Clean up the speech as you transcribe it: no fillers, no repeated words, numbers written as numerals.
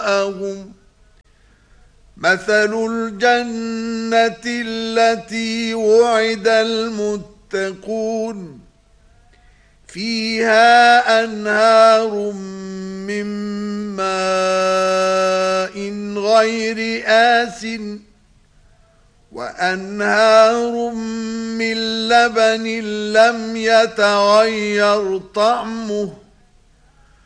مثل الجنة التي وعد المتقون فيها أنهار من ماء غير آسن وأنهار من لبن لم يتغير طعمه